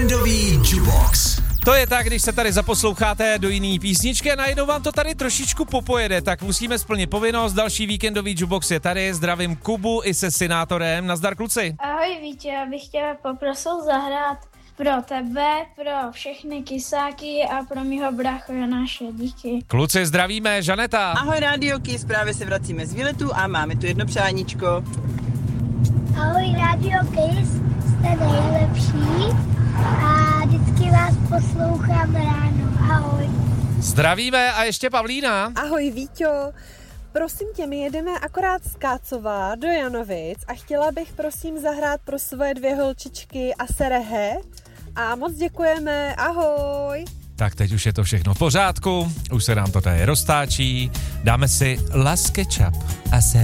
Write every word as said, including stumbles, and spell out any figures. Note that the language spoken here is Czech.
Víkendový Jukebox. To je tak, když se tady zaposloucháte do jiný písničky a najednou vám to tady trošičku popojede, tak musíme splnit povinnost. Další víkendový Jukebox je tady. Zdravím Kubu i se Synátorem. Nazdar, kluci. Ahoj Vítě, já bych tě poprosil zahrát pro tebe, pro všechny kysáky a pro mýho bráchu Janáše. Díky. Kluci, zdravíme. Žaneta. Ahoj Rádio Kiss, právě se vracíme z výletu a máme tu jedno přáníčko. Ahoj Rádio Kiss, jste nejlepší a vždycky vás poslouchám ráno. Ahoj. Zdravíme a ještě Pavlína. Ahoj Víťo, prosím tě, my jedeme akorát z Kácova do Janovic a chtěla bych prosím zahrát pro svoje dvě holčičky a Serehe a moc děkujeme, ahoj. Tak teď už je to všechno v pořádku, už se nám to tady roztáčí, dáme si Las Ketchup a se